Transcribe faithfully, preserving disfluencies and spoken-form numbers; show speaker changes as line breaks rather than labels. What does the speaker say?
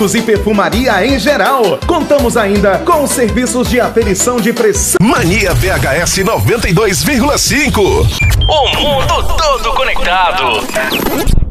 cosméticos e perfumaria em geral. Contamos ainda com serviços de aferição de pressão.
Mania B H S noventa e dois vírgula cinco.
O mundo todo conectado.